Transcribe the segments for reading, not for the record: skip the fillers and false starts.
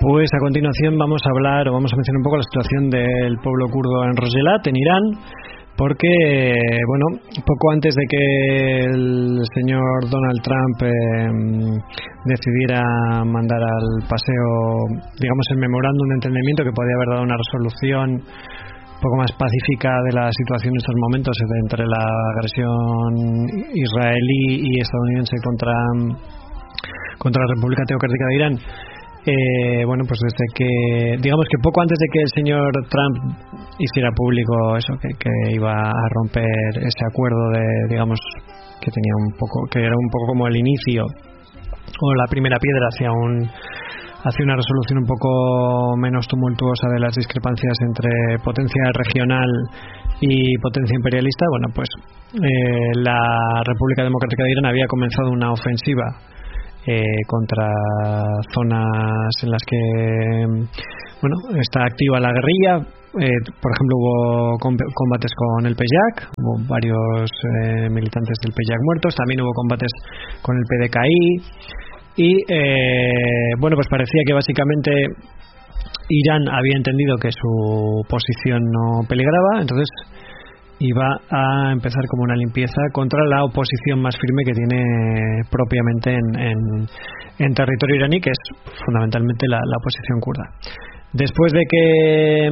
Pues a continuación vamos a mencionar un poco la situación del pueblo kurdo en Rojhelat, en Irán, porque, poco antes de que el señor Donald Trump decidiera mandar al paseo, digamos, el memorándum de entendimiento que podía haber dado una resolución un poco más pacífica de la situación en estos momentos entre la agresión israelí y estadounidense contra la República Teocrática de Irán. Pues desde que, digamos que poco antes de que el señor Trump hiciera público eso, que iba a romper ese acuerdo digamos, que era un poco como el inicio o la primera piedra hacia una resolución un poco menos tumultuosa de las discrepancias entre potencia regional y potencia imperialista, la República Democrática de Irán había comenzado una ofensiva contra zonas en las que está activa la guerrilla. Por ejemplo, hubo combates con el PYAK, hubo varios militantes del PYAK muertos, también hubo combates con el PDKI y pues parecía que básicamente Irán había entendido que su posición no peligraba, entonces iba a empezar como una limpieza contra la oposición más firme que tiene propiamente en territorio iraní, que es fundamentalmente la oposición kurda. Después de que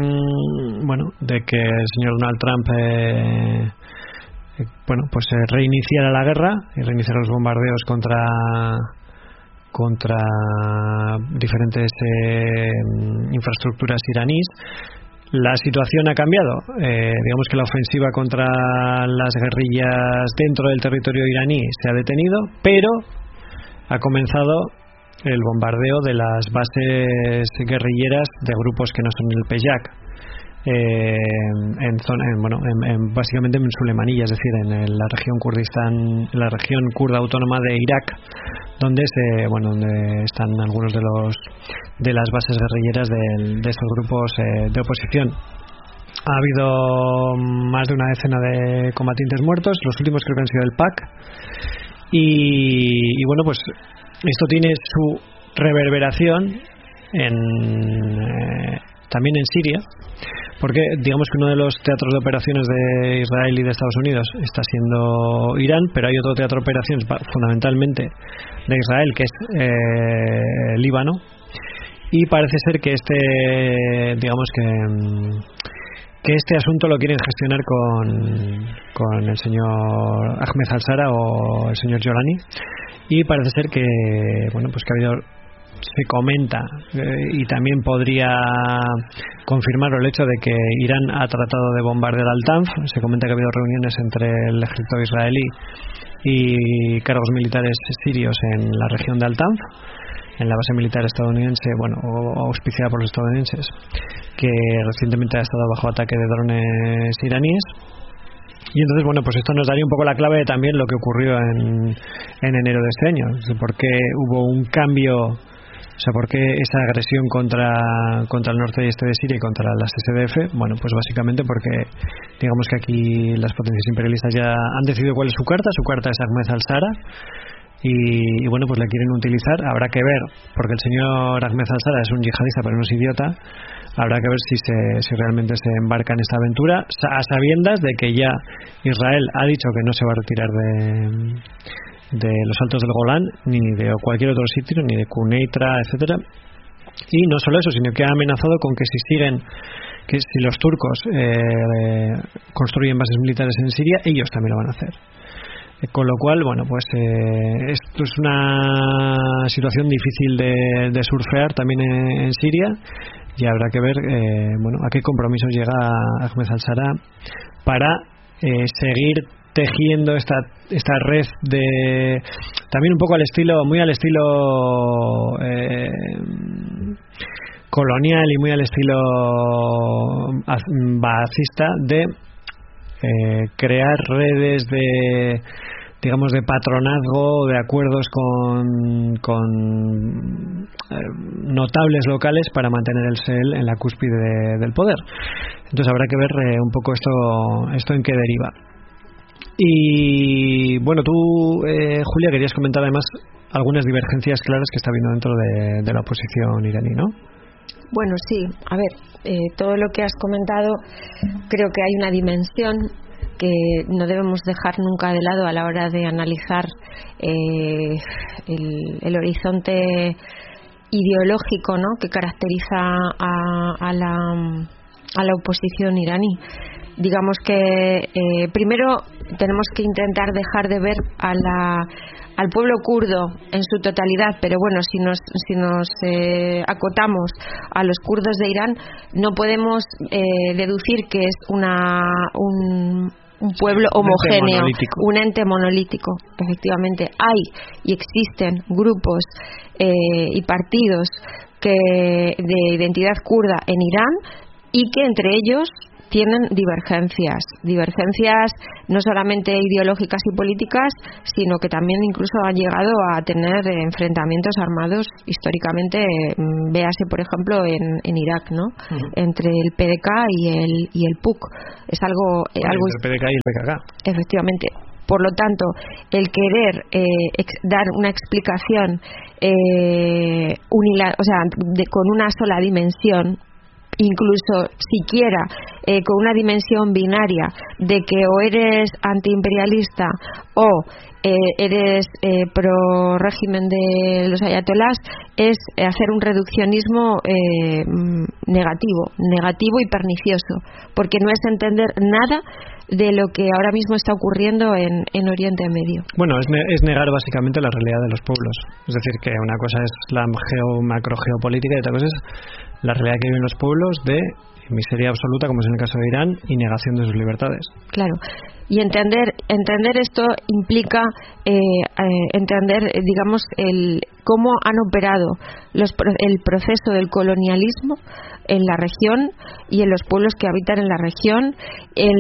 el señor Donald Trump reiniciara la guerra y reiniciara los bombardeos contra diferentes infraestructuras iraníes, la situación ha cambiado. Digamos que la ofensiva contra las guerrillas dentro del territorio iraní se ha detenido, pero ha comenzado el bombardeo de las bases guerrilleras de grupos que no son el PYAK, básicamente en Sulemanilla, es decir, en la región Kurdistán, en la región kurda autónoma de Irak, donde están algunos de las bases guerrilleras de estos grupos de oposición. Ha habido más de una decena de combatientes muertos, los últimos creo que han sido del PAK, y esto tiene su reverberación también en Siria, porque digamos que uno de los teatros de operaciones de Israel y de Estados Unidos está siendo Irán, pero hay otro teatro de operaciones fundamentalmente de Israel, que es Líbano, y parece ser que este asunto lo quieren gestionar con el señor Ahmed al-Shara o el señor Jolani, y parece ser que que ha habido, se comenta y también podría confirmarlo el hecho de que Irán ha tratado de bombardear Al-Tanf. Se comenta que ha habido reuniones entre el ejército israelí y cargos militares sirios en la región de Al-Tanf, en la base militar estadounidense, o auspiciada por los estadounidenses, que recientemente ha estado bajo ataque de drones iraníes. Y entonces, esto nos daría un poco la clave de también lo que ocurrió en enero de este año, por qué hubo un cambio. O sea, ¿por qué esa agresión contra el norte y este de Siria y contra las SDF? Básicamente porque digamos que aquí las potencias imperialistas ya han decidido cuál es su carta. Su carta es Ahmed al-Shara y la quieren utilizar. Habrá que ver, porque el señor Ahmed al-Shara es un yihadista pero no es idiota. Habrá que ver si realmente se embarca en esta aventura, a sabiendas de que ya Israel ha dicho que no se va a retirar de los altos del Golán, ni de cualquier otro sitio, ni de Quneitra, etcétera. Y no solo eso, sino que ha amenazado con que si los turcos construyen bases militares en Siria, ellos también lo van a hacer. Con lo cual, esto es una situación difícil de surfear también en Siria, y habrá que ver a qué compromisos llega Ahmed al-Shara para seguir tejiendo esta red de, también un poco muy al estilo colonial y muy al estilo baasista, de crear redes de patronazgo, de acuerdos con notables locales para mantener el SEL en la cúspide del poder. Entonces habrá que ver un poco esto en qué deriva. Y bueno, tú, Julia, querías comentar además algunas divergencias claras que está habiendo dentro de la oposición iraní, ¿no? Bueno, sí, a ver, todo lo que has comentado, creo que hay una dimensión que no debemos dejar nunca de lado a la hora de analizar el horizonte ideológico, ¿no?, que caracteriza a la oposición iraní. Digamos que primero tenemos que intentar dejar de ver al pueblo kurdo en su totalidad, pero bueno, si nos acotamos a los kurdos de Irán, no podemos deducir que es un pueblo homogéneo, un ente monolítico. Efectivamente, hay y existen grupos y partidos de identidad kurda en Irán, y que entre ellos tienen divergencias no solamente ideológicas y políticas, sino que también incluso han llegado a tener enfrentamientos armados históricamente. Véase, por ejemplo, en Irak, ¿no? Entre el PDK y el PUK. Es algo entre el PDK y el PKK. Efectivamente. Por lo tanto, el querer dar una explicación con una sola dimensión, incluso siquiera con una dimensión binaria de que o eres antiimperialista o eres pro régimen de los ayatolás, es hacer un reduccionismo negativo y pernicioso, porque no es entender nada de lo que ahora mismo está ocurriendo en Oriente Medio. Bueno, es negar básicamente la realidad de los pueblos. Es decir, que una cosa es la macrogeopolítica y otra cosa es la realidad que viven los pueblos de miseria absoluta, como es en el caso de Irán, y negación de sus libertades. Claro. Y entender esto implica entender, digamos, cómo han operado el proceso del colonialismo en la región y en los pueblos que habitan en la región, en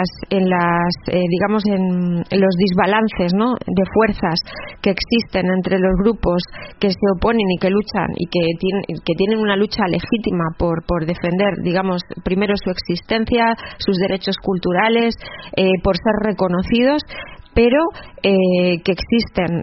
los desbalances, ¿no?, de fuerzas que existen entre los grupos que se oponen y que luchan y que tienen una lucha legítima por defender, digamos, primero su existencia, sus derechos culturales, por ser reconocidos, pero que existen,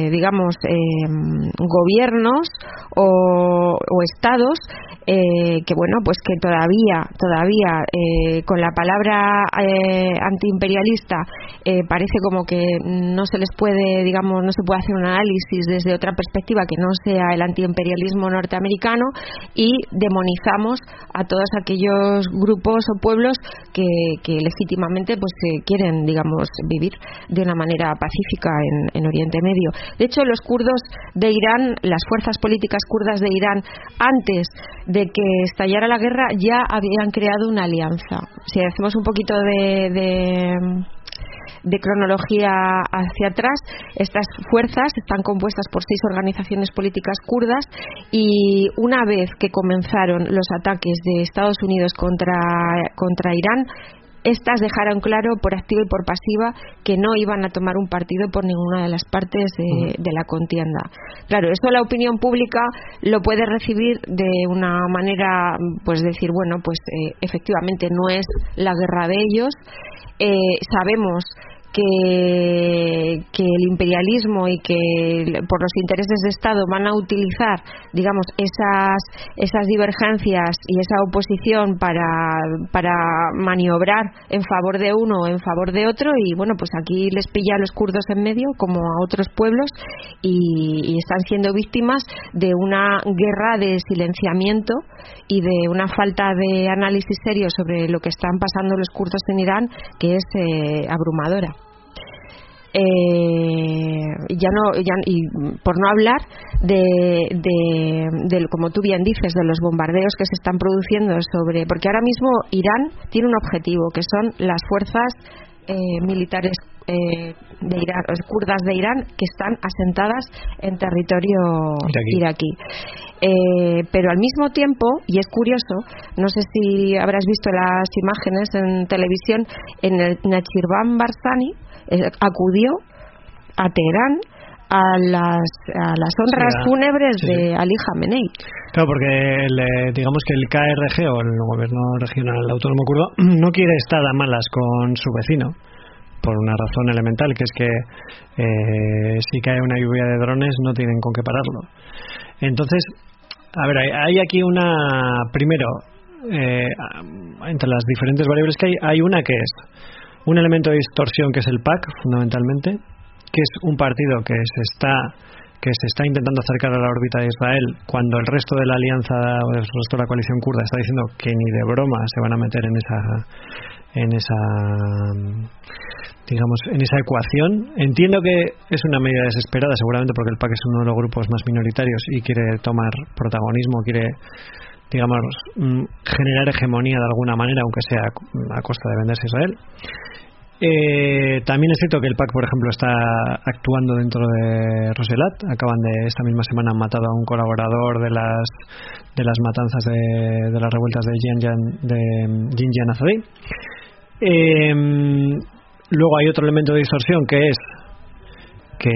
gobiernos o estados que bueno, pues que todavía con la palabra antiimperialista parece como que no se puede hacer un análisis desde otra perspectiva que no sea el antiimperialismo norteamericano, y demonizamos a todos aquellos grupos o pueblos que legítimamente pues quieren, digamos, vivir de una manera pacífica en Oriente Medio. De hecho, los kurdos de Irán, las fuerzas políticas kurdas de Irán, antes de que estallara la guerra, ya habían creado una alianza. Si hacemos un poquito de cronología hacia atrás, estas fuerzas están compuestas por 6 organizaciones políticas kurdas, y una vez que comenzaron los ataques de Estados Unidos contra Irán, estas dejaron claro por activa y por pasiva que no iban a tomar un partido por ninguna de las partes de la contienda. Claro, esto la opinión pública lo puede recibir de una manera, pues decir, bueno, pues efectivamente no es la guerra de ellos. Sabemos que el imperialismo y que por los intereses de Estado van a utilizar, digamos, esas divergencias y esa oposición para maniobrar en favor de uno o en favor de otro, y bueno, pues aquí les pilla a los kurdos en medio como a otros pueblos, y están siendo víctimas de una guerra de silenciamiento y de una falta de análisis serio sobre lo que están pasando los kurdos en Irán, que es abrumadora. Y por no hablar de como tú bien dices, de los bombardeos que se están produciendo porque ahora mismo Irán tiene un objetivo, que son las fuerzas militares de Irán, kurdas de Irán, que están asentadas en territorio iraquí. Pero al mismo tiempo, y es curioso, no sé si habrás visto las imágenes en televisión, Nachirbán Barzani acudió a Teherán a las honras fúnebres de Ali Khamenei. Claro, porque digamos que el KRG, o el gobierno regional autónomo kurdo, no quiere estar a malas con su vecino, por una razón elemental, que es que si cae una lluvia de drones no tienen con qué pararlo. Entonces, a ver, hay aquí primero, entre las diferentes variables que hay una que es un elemento de distorsión, que es el PAC, fundamentalmente, que es un partido que se está intentando acercar a la órbita de Israel, cuando el resto de la alianza o el resto de la coalición kurda está diciendo que ni de broma se van a meter en esa ecuación. Entiendo que es una medida desesperada, seguramente porque el PAC es uno de los grupos más minoritarios y quiere tomar protagonismo, quiere, digamos, generar hegemonía de alguna manera, aunque sea a costa de venderse a Israel. También es cierto que el PAC, por ejemplo, está actuando dentro de Roselat. Esta misma semana han matado a un colaborador de las matanzas de las revueltas de Jinjan Azadi. Luego hay otro elemento de distorsión, que es que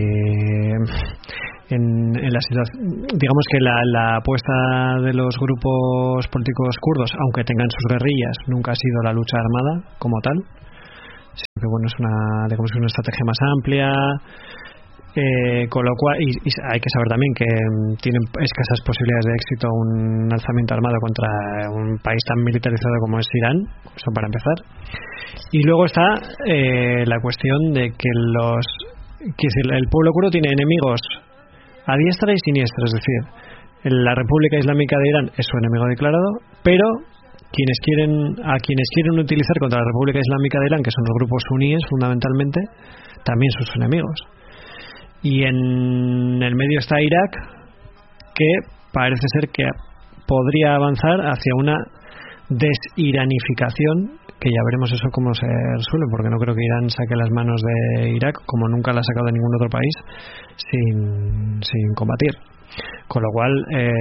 en la situación, digamos que la apuesta de los grupos políticos kurdos, aunque tengan sus guerrillas, nunca ha sido la lucha armada como tal, sino que bueno, es una estrategia más amplia, con lo cual y hay que saber también que tienen escasas posibilidades de éxito un alzamiento armado contra un país tan militarizado como es Irán, eso para empezar. Y luego está la cuestión de que el pueblo kurdo tiene enemigos a diestra y siniestra, es decir, la República Islámica de Irán es su enemigo declarado, pero quienes quieren utilizar contra la República Islámica de Irán, que son los grupos suníes fundamentalmente, también son sus enemigos. Y en el medio está Irak, que parece ser que podría avanzar hacia una desiranificación, que ya veremos eso cómo se resuelve, porque no creo que Irán saque las manos de Irak, como nunca la ha sacado de ningún otro país, sin combatir. Con lo cual,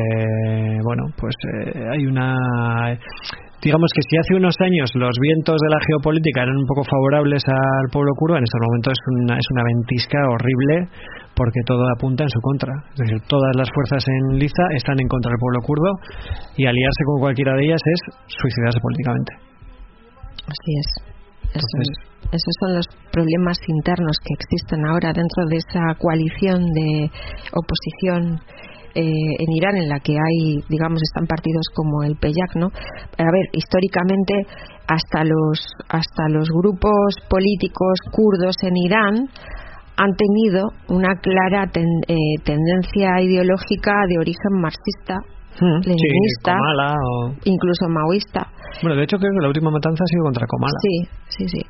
hay digamos que si hace unos años los vientos de la geopolítica eran un poco favorables al pueblo kurdo, en este momento es una ventisca horrible, porque todo apunta en su contra. Es decir, todas las fuerzas en liza están en contra del pueblo kurdo, y aliarse con cualquiera de ellas es suicidarse políticamente. Así es. Esos son los problemas internos que existen ahora dentro de esa coalición de oposición en Irán, en la que están partidos como el PEYAK, ¿no? A ver, históricamente hasta los grupos políticos kurdos en Irán han tenido una clara tendencia ideológica de origen marxista, leninista, Komala, incluso maoísta. Bueno, de hecho creo que la última matanza ha sido contra Komala. Sí.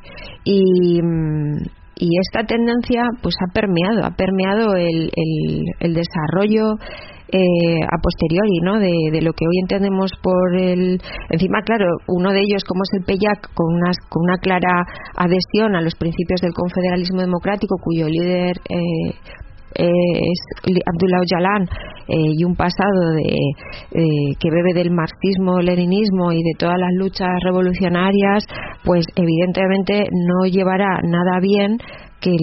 Y esta tendencia pues ha permeado el desarrollo a posteriori, ¿no? de lo que hoy entendemos por encima, claro, uno de ellos, como es el PEYAK, con una clara adhesión a los principios del confederalismo democrático, cuyo líder es Abdullah Öcalan, y un pasado que bebe del marxismo-leninismo y de todas las luchas revolucionarias, pues evidentemente no llevará nada bien que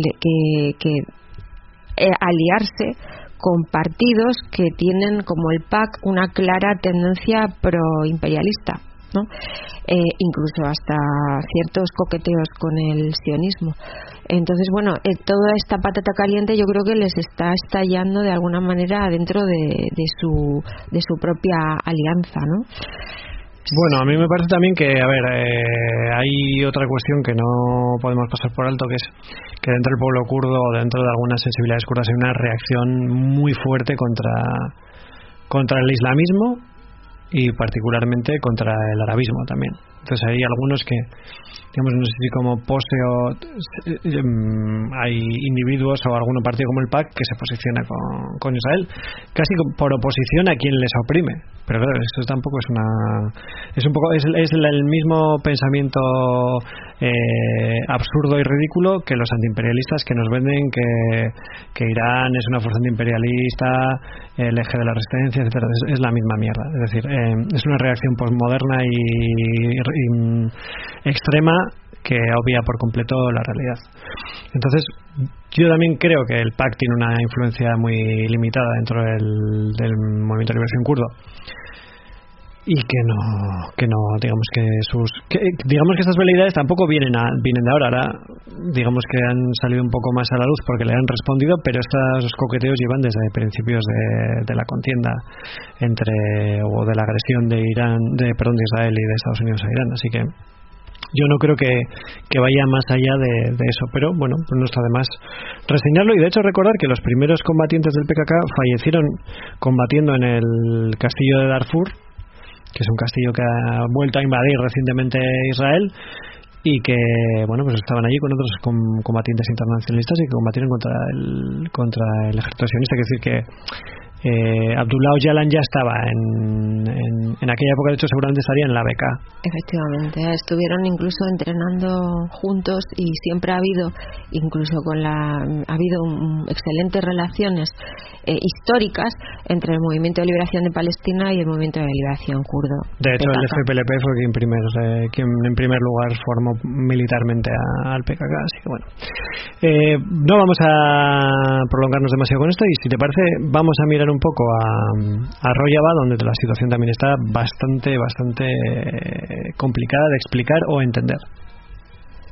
aliarse con partidos que tienen, como el PAC, una clara tendencia pro-imperialista, ¿no? Incluso hasta ciertos coqueteos con el sionismo. Entonces, bueno, toda esta patata caliente yo creo que les está estallando de alguna manera dentro de su propia alianza, ¿no? Bueno, a mí me parece también que, hay otra cuestión que no podemos pasar por alto, que es que dentro del pueblo kurdo, o dentro de algunas sensibilidades kurdas, hay una reacción muy fuerte contra el islamismo, y particularmente contra el arabismo también. Entonces hay algunos que, digamos, no sé si como pose hay individuos o algún partido como el PAC que se posiciona con Israel, casi por oposición a quien les oprime. Pero claro, eso tampoco es el mismo pensamiento absurdo y ridículo que los antiimperialistas, que nos venden que Irán es una fuerza antiimperialista, el eje de la resistencia, etcétera. Es la misma mierda. Es decir, es una reacción postmoderna y extrema que obvia por completo la realidad. Entonces, yo también creo que el PAC tiene una influencia muy limitada dentro del movimiento de liberación kurdo. y que no digamos que estas veleidades tampoco vienen de ahora, digamos que han salido un poco más a la luz porque le han respondido, pero estos coqueteos llevan desde principios de la contienda o de la agresión de Israel y de Estados Unidos a Irán, así que yo no creo que vaya más allá de eso, pero bueno, pues no está de más reseñarlo. Y de hecho recordar que los primeros combatientes del PKK fallecieron combatiendo en el castillo de Darfur, que es un castillo que ha vuelto a invadir recientemente Israel, y que bueno, pues estaban allí con otros combatientes internacionalistas y que combatieron contra el ejército sionista. Es decir, que Abdullah Öcalan ya estaba en aquella época, de hecho seguramente estaría en la BK. Efectivamente, estuvieron incluso entrenando juntos y siempre ha habido excelentes relaciones históricas entre el Movimiento de Liberación de Palestina y el Movimiento de Liberación kurdo. De hecho, PKK. el FPLP fue quien en primer lugar formó militarmente al PKK, así que bueno, no vamos a prolongarnos demasiado con esto, y si te parece vamos a mirar un poco a Rojava, donde la situación también está bastante complicada de explicar o entender.